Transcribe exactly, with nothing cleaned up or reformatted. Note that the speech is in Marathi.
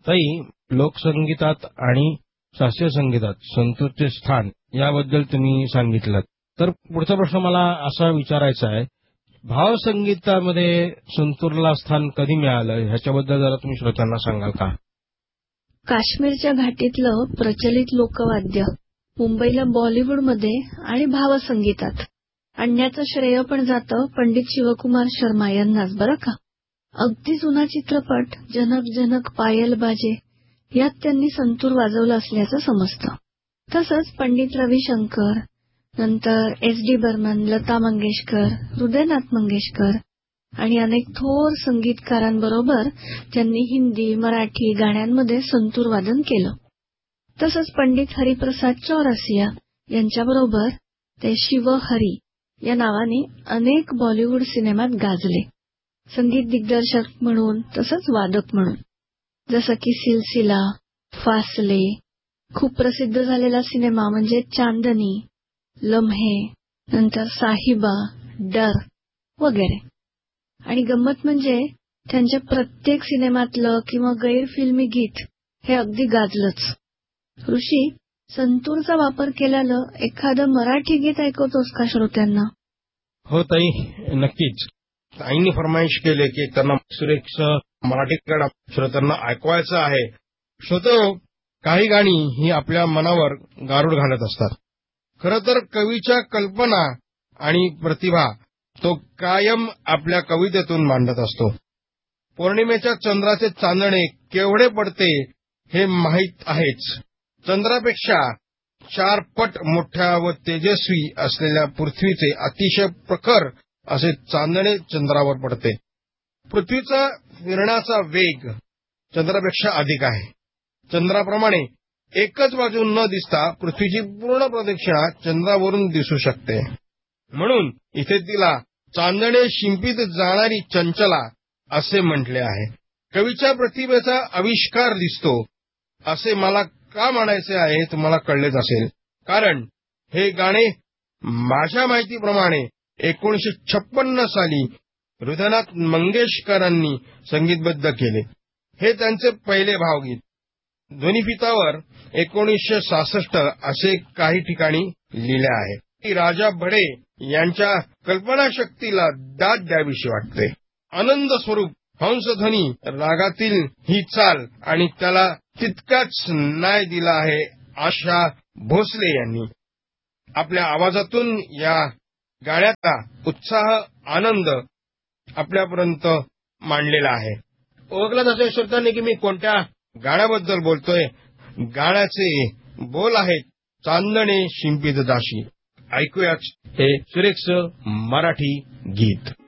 ताई, लोकसंगीतात आणि शास्त्रीय संगीतात संतूरचे स्थान याबद्दल तुम्ही सांगितलं. तर पुढचा प्रश्न मला असा विचारायचा आहे, भावसंगीतामध्ये संतूरला स्थान कधी मिळालं ह्याच्याबद्दल जरा तुम्ही श्रोत्यांना सांगाल का? काश्मीरच्या घाटीतलं प्रचलित लोकवाद्य मुंबईला बॉलिवूडमध्ये आणि भावसंगीतात आणण्याचं श्रेय पण जातं पंडित शिवकुमार शर्मा यांनाच बरं का. अगदी जुना चित्रपट जनक जनक पायल बाजे यात त्यांनी संतूर वाजवलं असल्याचं समजतं. तसंच पंडित रविशंकर, नंतर एस डी बर्मन, लता मंगेशकर, हृदयनाथ मंगेशकर आणि अनेक थोर संगीतकारांबरोबर त्यांनी हिंदी, मराठी गाण्यांमध्ये संतूर वादन केलं. तसंच पंडित हरिप्रसाद चौरसिया यांच्याबरोबर ते शिव हरी या नावाने अनेक बॉलिवूड सिनेमात गाजले, संगीत दिग्दर्शक म्हणून तसंच वादक म्हणून. जसं की सिलसिला, फासले, खूप प्रसिद्ध झालेला सिनेमा म्हणजे चांदनी, लम्हे, नंतर साहिबा, डर वगैरे. आणि गंमत म्हणजे त्यांच्या प्रत्येक सिनेमातलं किंवा गैरफिल्मी गीत हे अगदी गाजलंच. ऋषी, संतूरचा वापर केलेलं एखादं मराठी गीत ऐकवतोस का श्रोत्यांना? हो ताई, नक्कीच. ताईंनी फरमाईश केले की त्यांना सुरेख मराठी गाणं श्रोत्यांना ऐकवायचं आहे. श्रोतो, काही गाणी ही आपल्या मनावर गारूड घालत असतात. खरं तर कवीच्या कल्पना आणि प्रतिभा तो कायम आपल्या कवितेतून मांडत असतो. पौर्णिमेच्या चंद्राचे चांदणे केवढे पडते हे माहीत आहेच. चंद्रापेक्षा चार पट मोठ्या व तेजस्वी असलेल्या पृथ्वीचे अतिशय प्रखर असे चांदणे चंद्रावर पडते. पृथ्वीचा फिरण्याचा वेग चंद्रापेक्षा अधिक आहे. चंद्राप्रमाणे एकच बाजू न दिसता पृथ्वीची पूर्ण प्रदक्षिणा चंद्रावरून दिसू शकते. म्हणून इथे तिला चांदणे शिंपीत जाणारी चंचला असे म्हटले आहे. कवीच्या प्रतिभेचा आविष्कार दिसतो असे मला का म्हणायचे आहे तुम्हाला कळलेच असेल. कारण हे गाणे माझ्या माहितीप्रमाणे एकोणीशे छप्पन्न साली हृदयनाथ मंगेशकरांनी संगीतबद्ध केले. हे त्यांचे पहिले भावगीत. ध्वनिफितावर एकोणीसशे सहासष्ट असे काही ठिकाणी लिहिले आहे. राजा बडे यांच्या कल्पनाशक्तीला दाद द्यावीशी वाटते. आनंद स्वरूप हंसध्वनी रागातील ही चाल आणि त्याला तितकाच न्याय दिला आहे आशा भोसले यांनी. आपल्या आवाजातून या गाण्याचा उत्साह, आनंद आपल्यापर्यंत मांडलेला आहे. ओळखलं असेल श्रोत्यांनी की मी कोणत्या गाण्याबद्दल बोलतोय. गाण्याचे बोल आहेत चांदणे शिंपीत दाशी. ऐकूयाच हे सुरेख मराठी गीत.